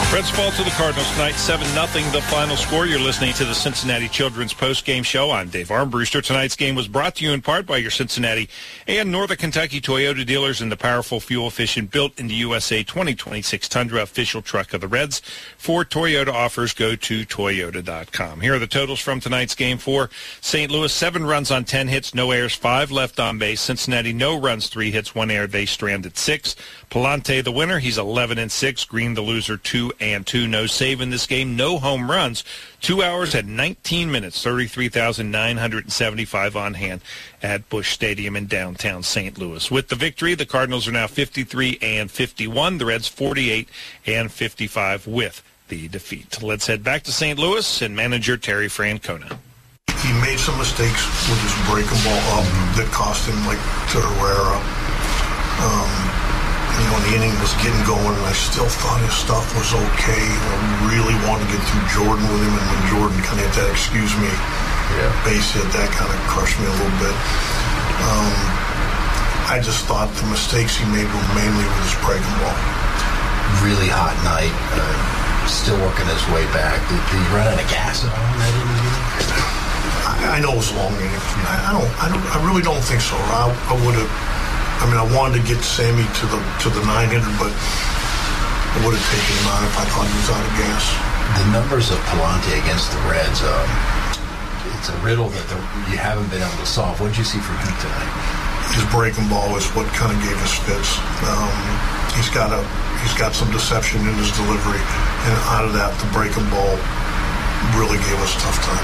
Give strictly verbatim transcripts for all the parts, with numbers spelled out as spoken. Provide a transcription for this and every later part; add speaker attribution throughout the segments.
Speaker 1: Reds fall to the Cardinals tonight, seven nothing the final score. You're listening to the Cincinnati Children's Post-Game Show. I'm Dave Armbruster. Tonight's game was brought to you in part by your Cincinnati and Northern Kentucky Toyota dealers and the powerful, fuel-efficient, built in the U S A twenty twenty-six Tundra, official truck of the Reds. For Toyota offers, go to toyota dot com. Here are the totals from tonight's game. For Saint Louis, seven runs on ten hits, no errors, five left on base. Cincinnati, no runs, three hits, one error. They stranded six. Palante, the winner, he's eleven and six. Green, the loser, two and two. No save in this game, no home runs. Two hours and nineteen minutes, thirty-three thousand nine hundred seventy-five on hand at Busch Stadium in downtown Saint Louis. With the victory, the Cardinals are now fifty-three and fifty-one. The Reds forty-eight and fifty-five with the defeat. Let's head back to Saint Louis and manager Terry Francona.
Speaker 2: He made some mistakes with his breaking ball up that cost him, like to Herrera. Um, You know, the inning was getting going, and I still thought his stuff was okay. I really wanted to get through Jordan with him, and when Jordan kind of hit that excuse me yeah. base hit, that kind of crushed me a little bit. Um, I just thought the mistakes he made were mainly with his breaking ball.
Speaker 3: Really hot night, uh, still working his way back. Did, did he run out of gas at all in that inning?
Speaker 2: I, I know it was a long inning. I, I don't. I don't. I really don't think so. I, I would have. I mean, I wanted to get Sammy to the to the nine hundred, but I would have taken him out if I thought he was out of gas.
Speaker 3: The numbers of Palante against the Reds, um, it's a riddle that the, you haven't been able to solve. What did you see from him tonight?
Speaker 2: His breaking ball is what kind of gave us fits. Um, he's got a he's got some deception in his delivery, and out of that, the breaking ball really gave us a tough time.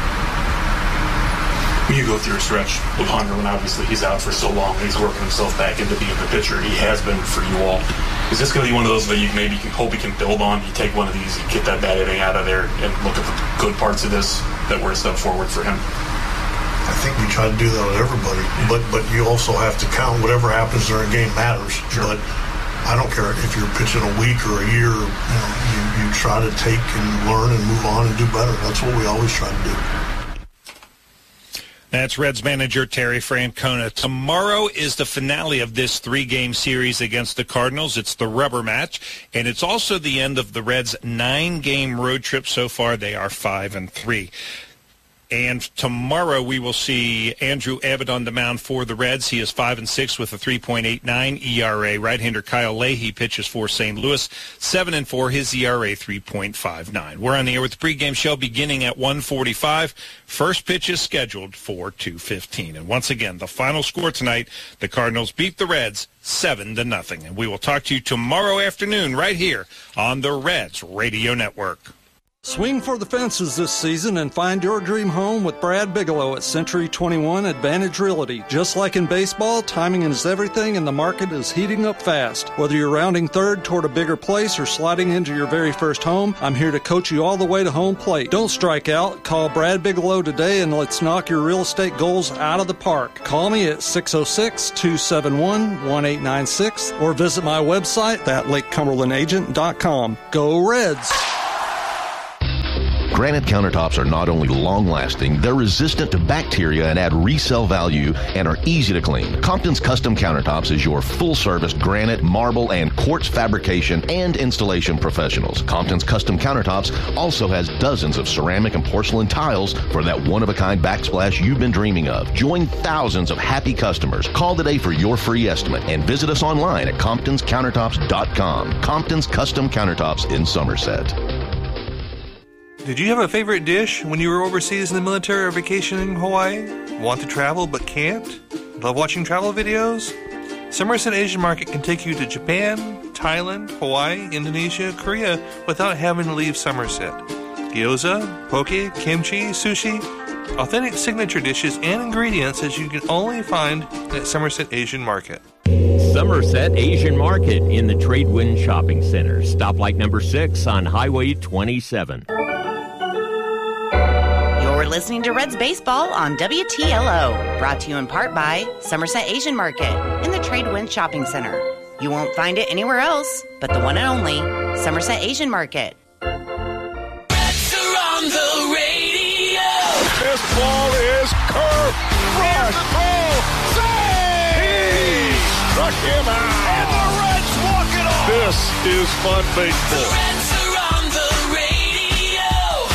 Speaker 4: When you go through a stretch with Hunter, when obviously he's out for so long, he's working himself back into being the pitcher he has been for you all. Is this going to be one of those that you maybe can hope he can build on? You take one of these, you get that bad inning out of there, and look at the good parts of this that were a step forward for him.
Speaker 2: I think we try to do that with everybody, but but you also have to count whatever happens during a game matters. Sure. But I don't care if you're pitching a week or a year. You know, you, you try to take and learn and move on and do better. That's what we always try to do.
Speaker 1: That's Reds manager Terry Francona. Tomorrow is the finale of this three-game series against the Cardinals. It's the rubber match, and it's also the end of the Reds' nine-game road trip so far. They are five and three. And tomorrow we will see Andrew Abbott on the mound for the Reds. He is five and six with a three point eight nine E R A. Right-hander Kyle Leahy pitches for Saint Louis, seven and four. His E R A three point five nine. We're on the air with the pregame show beginning at one forty-five. First pitch is scheduled for two fifteen. And once again, the final score tonight: the Cardinals beat the Reds seven to nothing. And we will talk to you tomorrow afternoon right here on the Reds Radio Network.
Speaker 5: Swing for the fences this season and find your dream home with Brad Bigelow at Century twenty-one Advantage Realty. Just like in baseball, timing is everything and the market is heating up fast. Whether you're rounding third toward a bigger place or sliding into your very first home, I'm here to coach you all the way to home plate. Don't strike out. Call Brad Bigelow today and let's knock your real estate goals out of the park. Call me at six oh six, two seven one, one eight nine six or visit my website at lake cumberland agent dot com. Go Reds!
Speaker 6: Granite countertops are not only long-lasting, they're resistant to bacteria and add resale value and are easy to clean. Compton's Custom Countertops is your full-service granite, marble, and quartz fabrication and installation professionals. Compton's Custom Countertops also has dozens of ceramic and porcelain tiles for that one-of-a-kind backsplash you've been dreaming of. Join thousands of happy customers. Call today for your free estimate and visit us online at comptons countertops dot com. Compton's Custom Countertops in Somerset.
Speaker 7: Did you have a favorite dish when you were overseas in the military or vacationing in Hawaii? Want to travel but can't? Love watching travel videos? Somerset Asian Market can take you to Japan, Thailand, Hawaii, Indonesia, Korea without having to leave Somerset. Gyoza, poke, kimchi, sushi, authentic signature dishes and ingredients that you can only find at Somerset Asian Market.
Speaker 8: Somerset Asian Market in the Tradewind Shopping Center. Stoplight number six on Highway twenty-seven.
Speaker 9: You're listening to Reds Baseball on W T L O, brought to you in part by Somerset Asian Market in the Tradewind Shopping Center. You won't find it anywhere else but the one and only Somerset Asian Market.
Speaker 10: Reds are on the radio.
Speaker 1: This ball is curved. Rush. He struck him out.
Speaker 10: And the Reds walk it off.
Speaker 1: This is fun baseball.
Speaker 10: The Reds are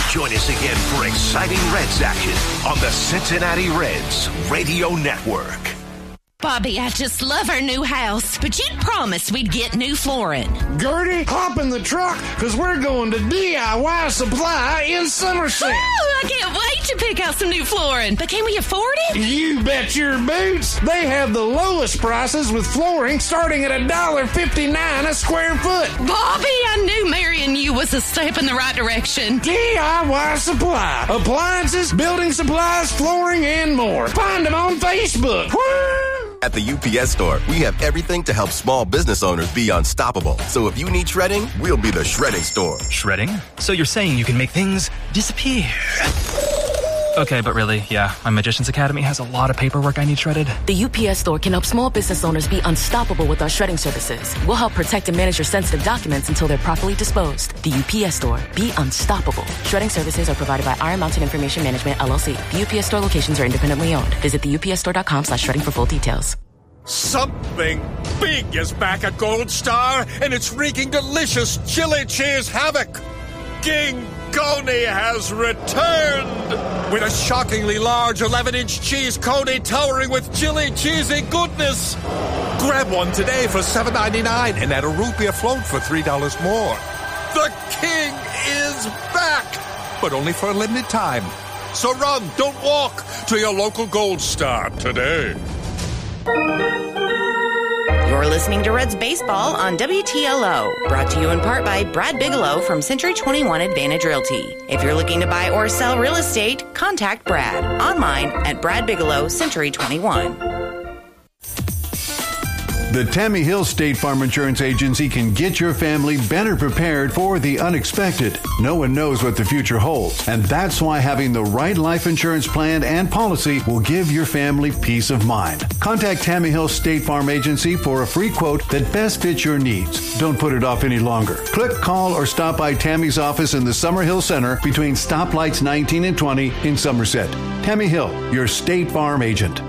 Speaker 11: Join us again for exciting Reds action on the Cincinnati Reds Radio Network.
Speaker 12: Bobby, I just love our new house, but you promised we'd get new flooring.
Speaker 13: Gertie, hop in the truck, because we're going to D I Y Supply in Somerset.
Speaker 12: Oh, I can't wait to pick out some new flooring. But can we afford it?
Speaker 13: You bet your boots. They have the lowest prices with flooring starting at one dollar fifty-nine a square foot.
Speaker 12: Bobby, I knew marrying you was a step in the right direction.
Speaker 13: D I Y Supply. Appliances, building supplies, flooring, and more. Find them on Facebook. Woo!
Speaker 14: At the U P S Store, we have everything to help small business owners be unstoppable. So if you need shredding, we'll be the shredding store.
Speaker 15: Shredding? So you're saying you can make things disappear? Okay, but really, yeah, my Magician's Academy has a lot of paperwork I need shredded.
Speaker 16: The U P S Store can help small business owners be unstoppable with our shredding services. We'll help protect and manage your sensitive documents until they're properly disposed. The U P S Store. Be unstoppable. Shredding services are provided by Iron Mountain Information Management, L L C. The U P S Store locations are independently owned. Visit the U P S store dot com slash shredding for full details.
Speaker 17: Something big is back at Gold Star, and it's wreaking delicious chili cheese havoc. King Coney has returned with a shockingly large eleven-inch cheese coney towering with chili cheesy goodness. Grab one today for seven ninety-nine and add a root beer float for three dollars more. The king is back, but only for a limited time. So run, don't walk, to your local Gold Star today.
Speaker 9: You're listening to Reds Baseball on W T L O, brought to you in part by Brad Bigelow from Century twenty-one Advantage Realty. If you're looking to buy or sell real estate, contact Brad online at Brad Bigelow Century twenty-one.
Speaker 18: The Tammy Hill State Farm Insurance Agency can get your family better prepared for the unexpected. No one knows what the future holds, and that's why having the right life insurance plan and policy will give your family peace of mind. Contact Tammy Hill State Farm Agency for a free quote that best fits your needs. Don't put it off any longer. Click, call, or stop by Tammy's office in the Summerhill Center between stoplights nineteen and twenty in Somerset. Tammy Hill, your State Farm agent.